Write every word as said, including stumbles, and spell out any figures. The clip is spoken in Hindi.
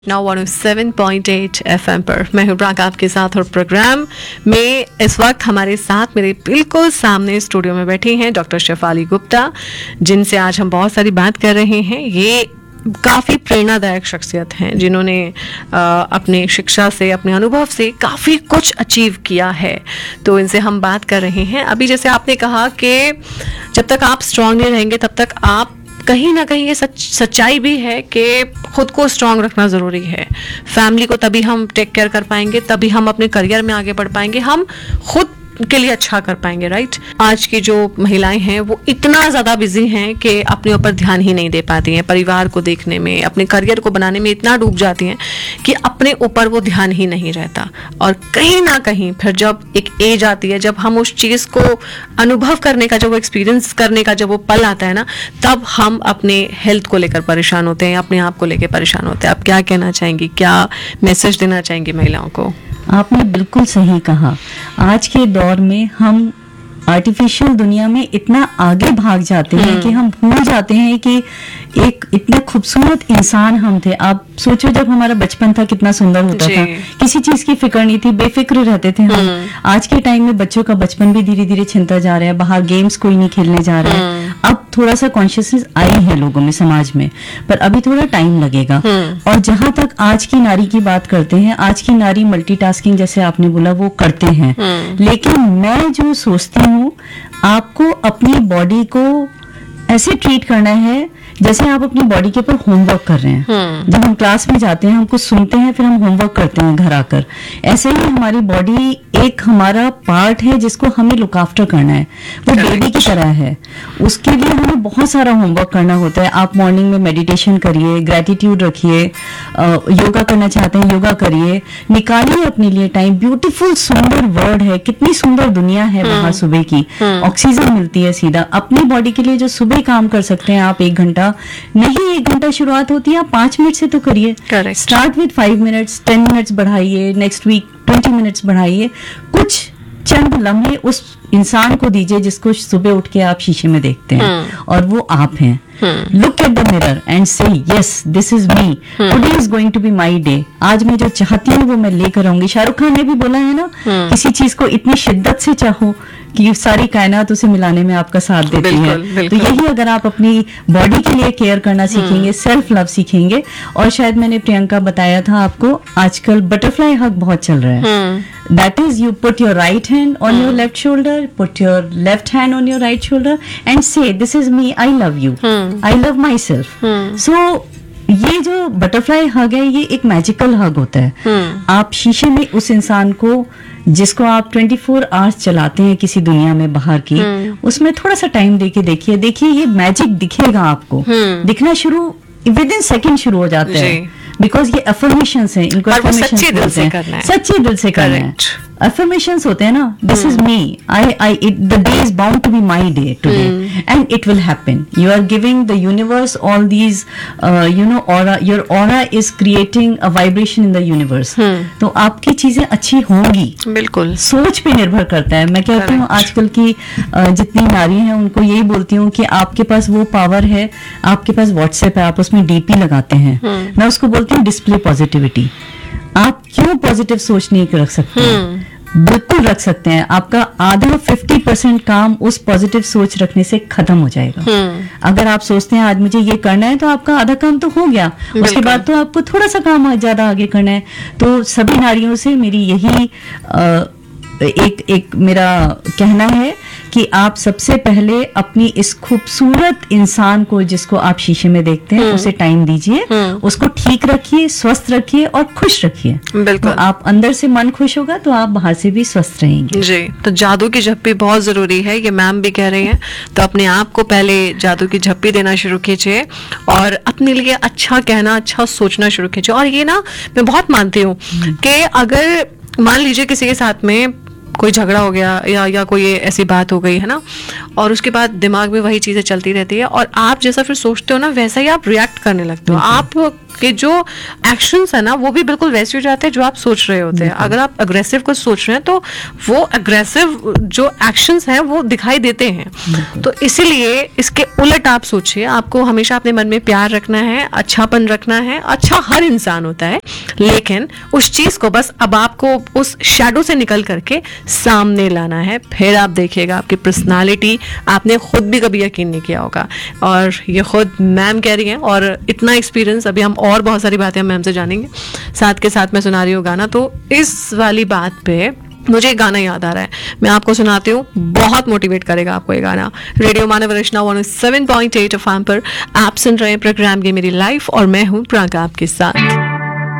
Now one O seven point eight F M पर मैं हूँ प्राग आपके साथ और प्रोग्राम में इस वक्त हमारे साथ मेरे बिल्कुल सामने स्टूडियो में बैठी हैं डॉक्टर शेफाली गुप्ता, जिनसे आज हम बहुत सारी बात कर रहे हैं। ये काफ़ी प्रेरणादायक शख्सियत हैं जिन्होंने आ, अपने शिक्षा से, अपने अनुभव से काफ़ी कुछ अचीव किया है। तो इनसे हम बात कर रहे हैं। अभी जैसे आपने कहा कि जब तक आप स्ट्रांग नहीं रहेंगे तब तक आप, कहीं ना कहीं ये सच सच्चाई भी है कि खुद को स्ट्रांग रखना ज़रूरी है। फैमिली को तभी हम टेक केयर कर पाएंगे, तभी हम अपने करियर में आगे बढ़ पाएंगे, हम खुद के लिए अच्छा कर पाएंगे। राइट, आज की जो महिलाएं हैं वो इतना ज़्यादा बिजी हैं कि अपने ऊपर ध्यान ही नहीं दे पाती हैं, परिवार को देखने में, अपने करियर को बनाने में इतना डूब जाती हैं कि अपने ऊपर वो ध्यान ही नहीं रहता। और कहीं ना कहीं फिर जब एक एज आती है, जब हम उस चीज़ को अनुभव करने का, जब वो एक्सपीरियंस करने का जब वो पल आता है ना, तब हम अपने हेल्थ को लेकर परेशान होते हैं, अपने आप को लेकर परेशान होते हैं। आप क्या कहना चाहेंगी, क्या मैसेज देना चाहेंगी महिलाओं को? आपने बिल्कुल सही कहा। आज के दौर में हम आर्टिफिशियल दुनिया में इतना आगे भाग जाते हैं कि हम भूल जाते हैं कि एक इतने खूबसूरत इंसान हम थे। आप सोचो, जब हमारा बचपन था कितना सुंदर होता था, किसी चीज की फिक्र नहीं थी, बेफिक्र रहते थे हम। आज के टाइम में बच्चों का बचपन भी धीरे धीरे छिनता जा रहा है, बाहर गेम्स कोई नहीं खेलने जा रहा है। अब थोड़ा सा कॉन्शियसनेस आई है लोगों में, समाज में, पर अभी थोड़ा टाइम लगेगा। और जहां तक आज की नारी की बात करते हैं, आज की नारी मल्टीटास्किंग, जैसे आपने बोला, वो करते हैं। लेकिन मैं जो सोचती हूँ, आपको अपनी बॉडी को ऐसे ट्रीट करना है जैसे आप अपनी बॉडी के ऊपर होमवर्क कर रहे हैं। जब हम क्लास में जाते हैं, हम कुछ सुनते हैं, फिर हम होमवर्क करते हैं घर आकर। ऐसे ही हमारी बॉडी एक हमारा पार्ट है जिसको हमें लुक आफ्टर करना है। वो बेबी की तरह है, उसके लिए हमें बहुत सारा होमवर्क करना होता है। आप मॉर्निंग में मेडिटेशन करिए, ग्रेटिट्यूड रखिए, योगा करना चाहते हैं योगा करिए, निकालिए अपने लिए टाइम। ब्यूटीफुल सुंदर वर्ड है, कितनी सुंदर दुनिया है बाहर सुबह की, ऑक्सीजन मिलती है सीधा। अपनी बॉडी के लिए जो सुबह काम कर सकते हैं आप, एक घंटा नहीं, एक घंटा शुरुआत होती है, आप पांच मिनट से तो करिए। Start with five minutes, ten minutes बढ़ाइए, नेक्स्ट वीक ट्वेंटी मिनट्स बढ़ाइए। कुछ चंद लम्हे उस इंसान को दीजिए जिसको सुबह उठ के आप शीशे में देखते हैं और वो आप हैं। Look at the mirror and से yes, this is me, today is going to be my day. आज मैं जो चाहती हूँ वो मैं लेकर आऊंगी। शाहरुख खान ने भी बोला है ना, किसी चीज को इतनी शिद्दत से चाहो कि सारी कायनात उसे मिलाने में आपका साथ देती बिल्कुल, है बिल्कुल। तो यही अगर आप अपनी बॉडी के लिए केयर करना सीखेंगे, सेल्फ लव सीखेंगे। और शायद मैंने प्रियंका बताया था आपको, आजकल बटरफ्लाई हग बहुत चल रहा है। That is, you put your right hand on your left shoulder, put your left hand on your right shoulder and से this is me, I love you, I love my self. सो ये जो बटरफ्लाई हग है, ये एक मैजिकल हग होता है। आप शीशे में उस इंसान को, जिसको आप ट्वेंटी फोर आवर्स चलाते हैं किसी दुनिया में बाहर की, उसमें थोड़ा सा टाइम देके देखिए, देखिए ये मैजिक दिखेगा आपको। दिखना शुरू विद इन सेकेंड शुरू हो जाता है, बिकॉज ये अफर्मेशंस हैं, इनको अफर्मेशंस सच्चे दिल से करना है, सच्चे दिल से करना है। अफर्मेशंस होते हैं ना, this is me, I I the day is bound to be my day today and it will happen. You are giving the universe all these, you know, aura, your aura is creating a vibration in the universe. तो आपकी चीजें अच्छी होंगी, बिल्कुल सोच पे निर्भर करता है। मैं कहती हूँ आजकल की uh, जितनी नारी हैं उनको यही बोलती हूँ कि आपके पास वो पावर है, आपके पास व्हाट्सएप है, आप उसमें डीपी लगाते हैं। मैं उसको बोलती हूँ डिस्प्ले पॉजिटिविटी। आप क्यों पॉजिटिव सोच नहीं रख सकते? बिल्कुल रख सकते हैं। आपका आधा फिफ्टी परसेंट काम उस पॉजिटिव सोच रखने से खत्म हो जाएगा। अगर आप सोचते हैं आज मुझे ये करना है, तो आपका आधा काम तो हो गया, उसके बाद तो आपको थोड़ा सा काम ज्यादा आगे करना है। तो सभी नारियों से मेरी यही आ, एक एक मेरा कहना है कि आप सबसे पहले अपनी इस खूबसूरत इंसान को, जिसको आप शीशे में देखते हैं, उसे टाइम दीजिए, उसको ठीक रखिए, स्वस्थ रखिए और खुश रखिए। बिल्कुल, तो आप अंदर से मन खुश होगा तो आप बाहर से भी स्वस्थ रहेंगे। जी, तो जादू की झप्पी बहुत जरूरी है, ये मैम भी कह रही हैं। तो अपने आप को पहले जादू की झप्पी देना शुरू कीजिए और अपने लिए अच्छा कहना, अच्छा सोचना शुरू कीजिए। और ये ना, मैं बहुत मानती हूँ कि अगर मान लीजिए किसी के साथ में कोई झगड़ा हो गया या या कोई ऐसी बात हो गई है ना, और उसके बाद दिमाग में वही चीज़ें चलती रहती है और आप जैसा फिर सोचते हो ना वैसा ही आप रिएक्ट करने लगते हो। आप के जो एक्शंस है ना वो भी बिल्कुल वैसे हो जाते हैं जो आप सोच रहे होते हैं। अगर आप अग्रेसिव कुछ सोच रहे हैं तो वो अग्रेसिव जो एक्शंस हैं वो दिखाई देते हैं। तो इसीलिए इसके उलट आप सोचिए, आपको हमेशा अपने मन में प्यार रखना है, अच्छापन रखना है। अच्छा हर इंसान होता है, लेकिन उस चीज को बस अब आपको उस शैडो से निकल करके सामने लाना है। फिर आप देखिएगा आपकी पर्सनालिटी आपने खुद भी कभी यकीन नहीं किया होगा। और ये खुद मैम कह रही हैं, और इतना एक्सपीरियंस, अभी हम और बहुत सारी बातें हम मैम से जानेंगे। साथ के साथ मैं सुना रही हूँ गाना, तो इस वाली बात पे मुझे एक गाना याद आ रहा है, मैं आपको सुनाती हूँ, बहुत मोटिवेट करेगा आपको ये गाना। रेडियो मानव रचना one seven point eight F M पर आप सुन रहे हैं प्रोग्राम ये मेरी लाइफ और मैं हूँ प्रागा आपके साथ।